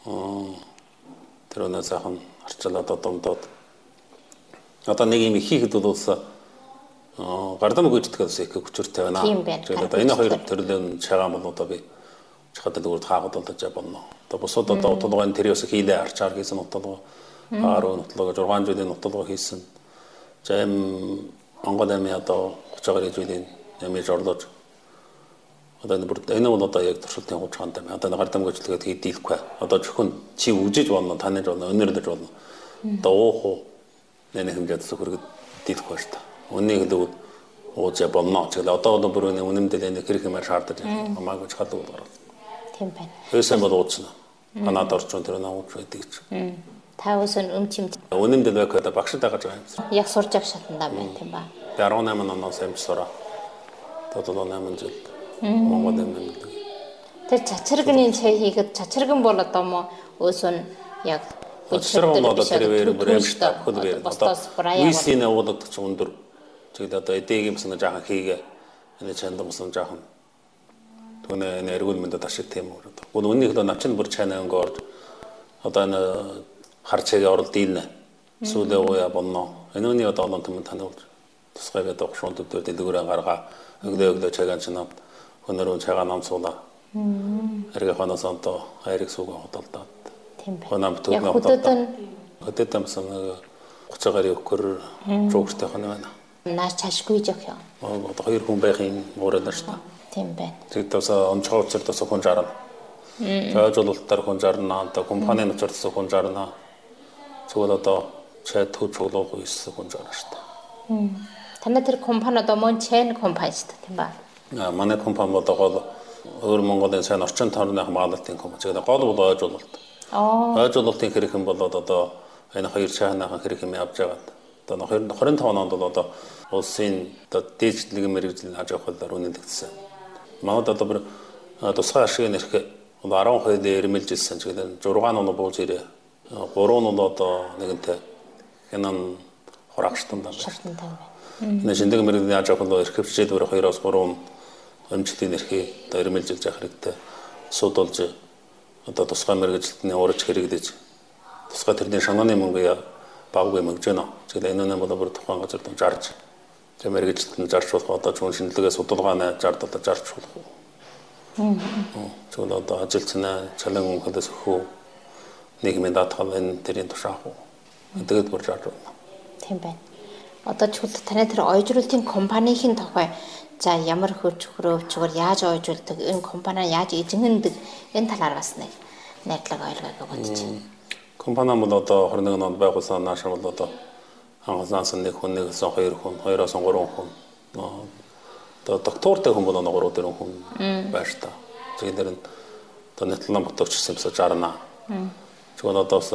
тэр өнөө сайхан арчлаад одомдоод одоо нэг юм хийхэд бол гардам гүйцэтгэхээс их хүчтэй байна. Тэгээд одоо энэ хоёр төрлийн чагаан бол одоо би чахад дөрөв хаагад болж байна. Одоо бусад одоо утлагын тэр ёс хийлээ арчаар хийсэн утлагаа 10 утлагаа 6 жилийн утлагаа хийсэн. За юм Монгол амын одоо 30 жилийн ямиж орлож одоо энэ бол одоо яг туршилтын хугацаанд байна. Одоо гардам гүйцэтгээд хийдийлэхгүй. Одоо зөвхөн чи үжиж болно, таньж болно, өнөрлөж болно. Одоо уух нэ хэмжээд зөвхөргөд дийлэхгүй шүү дээ. Үнийг л ууж болно. Тэгэл одоо бол бүр үнэмдэл энэ хэрэг юмар шаардаж байна. Хамаагүй чухал бол гараад. Тийм байна. Хөөсөн бол ууцна. Манад орчин тэр наач байдаг ч. Та өсөн өмчимт. Үнэмдэл байх одоо багшд байгаа юм. Яг сурж ах шатанда байна тийм ба. 18 оноос амж сураа. Одоо 8 жил. Монгол юм. Тэр чачирганы чай хийгээд чачирган бол одоо мо өсөн яг чачирган одоо тэр бүрэмжтэй хөлбөр. Одоо висийн уудад ч өндөр. Тэгээд одоо эдийн юмсан жаахан хийгээ. Энэ чандамсан жаахан. Түүнээ эргүүл мэндэ ашиг тийм үү. Гүн үнийх л навчин бүр чанаа өнгөөрж одоо энэ харчаагийн орол дийлнэ. Сүүлээ ууя болно. Энэ үний одоо олон том танилцуулж тусгай гэдэг огшуун төдөө дэлгүүрээ гаргаа өглөө чагаан чинаад өнөрөө чагаан намцуулаа. Эргээ ханаас онто хайрыг суугаа хөдөлдөөд. Тийм байна. Хонам төгнө хөдөлтөн сан 30 гаруй өгөр жууртай хон байна. Наач чашгүй жоох юм. Одоо хоёр хүн байх юм уурал шүү дээ. Тийм байна. Тэгээд тасаа онцгойцор тасаа хүн жарна. Жуулалтаар хүн жарна, одоо компанийн учраас хүн жарна. Зүгээр одоо чай төв чуулгах үйс хүн жарна шүү дээ. Танай тэр компани одоо мөн чайн компани шүү дээ тийм ба. Манай компани бол өөр Монголын сайн орчин тойрны хамгаалалтын компани. Тэгээд гол бол ойжуулалт. Ойжуулалтын хэрэг юм болоод одоо энэ хоёр чайнаахан хэрэг юм явж байгаа. Одоо 25 онд бол одоо улсын одоо дээдлэг мэрэгжлийн аж ахуйлаар үнэлэгдсэн. Манайд одоо бүр тусгай ашигын нэрх 12% эрмэлжилсэн. Тэгээд 6 нь бууж ирээ. 3 нь одоо нэгэнтээ хянан хураагчтан байна. Энэ шиндэг мэрэгжлийн аж ахуйлаар эрхвчээд өөр 2-3 өмчлөлийн нэрхий одоо эрмэлжилж явах хэрэгтэй. Судулж одоо тусгай мэрэгжилтний ураж хэрэглэж тусгай тэрний шанааны мөнгө баггүй мөнгөж байна. Тэгээд энэ нь бол бүр тухайн газар дон жарж тэр мэрэгжилтэн жарж болох одоо чүн шинжилгээ судалгааны жард одоо жарж болох. Тэгвэл одоо ажилтнаа чалан хөлөөс хөө нийгмийн даатгал энэ тэрийн тушаах уу. Тэгээд бүр жарж байна. Тийм байна. Одоо чүл таны тэр ойжруулалтын компанийн тухай за ямар хөрч хөрөвчгөр яаж ойжуулдаг энэ компани яаж эзэндэг энэ талаар бас нэг найдлага ойлгоё бодож байна. Компани бол одоо 21 онд байгуулсан нааш бол одоо анхаасаас нэг хүн, нэгээс хоёр хүн, хоёроос гурван хүн. Одоо доктортой хүн бол 3-4 хүн байж та. Тэгээд энэ одоо нэтлэн ботогч гэсэн бас жарна. Тэгвэл одоос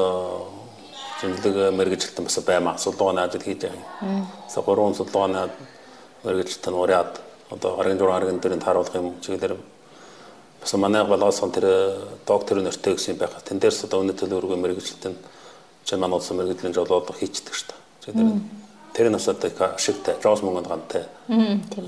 зэмлэг мэрэгжилтэн бас баймаа судалгааны ажил хийж байгаа. За 3 судалгааны мэрэгжилтэн ураад одоо гаргийн 6 гаргийн дөрөнд харуулах юм. Тэгээд бас манай болоосон тэр доктор нэртэй гэсэн байх. Тэн дээрс одоо үнэ төлөөргөө мэрэгжилтэн чинь манай улсын мэрэгжлийн жолоодо хийчихдэг шүү дээ. Тэгээд тэр нас одоо их ашигтай, жоос мөнгөнд гантай. Тийм.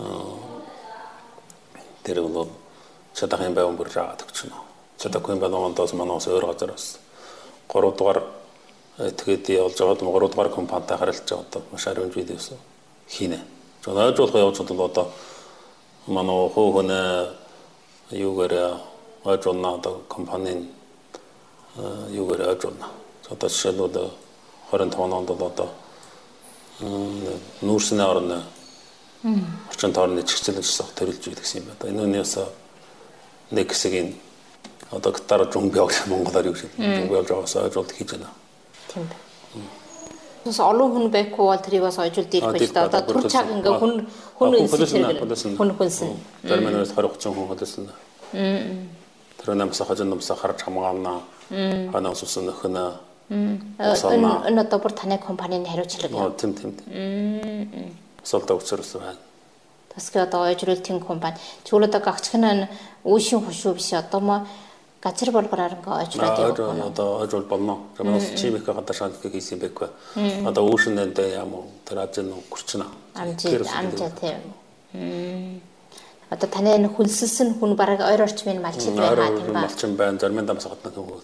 Тэр бол чадах юм байван бүр жаадаг ч нөө. Чадахгүй юм байна ондоос манай ус өөр газараас 3 дугаар тэгээд явж байгаад 3 дугаар компанитай харилцаж байгаа одоо маш ариун видеос хийнэ. Тэгээд ойжуулах явж бол одоо манай хөөхөнө юугаар ойжуулна одоо компанийн юугаар ойжуулна. Одоо жишээлбэл 25 онд бол одоо нүүрсний орны орчин тойрны чигчлэл засах төрөлж үйд гэсэн юм байна. Энэ үнээс нэг хэсгийн одоо гитар жумбиог монголоор юу шиг жумбиог жаваас ойжуулалт хийж байна. Тийм байна. Бас олон хүн байхгүй бол тэрийг бас ойжуулж ирэх байж та одоо түр цаг ингээ хүн хүнсэн. Тэрмэнээс 20-30 хүн хөдөлсөн. Тэр намсаа хажуу намсаа харж хамгаална. Ханаас усан нөхөнө. Энэ одоо бүр таны компанийн хариуцлага. Тийм. Солдог учраас байна. Тэсгээ одоо ойжруулалтын компани чүлээ одоо гагчхна үүшин хушуу биш одоо ма газар болбороор ингээ ойжруулаад явах. Одоо ойжуул болно. Тэрнээс чимик гадаа шаарддаг хийсэн байхгүй. Одоо үүшинд яам уу тэр ажил гүрчнэ. Амжаа тийм. Одоо таны энэ хүнсэлсэн хүн бараг ойр орчмын малчид байна тийм ба. Малчин байна. Зармын дамсагт нэг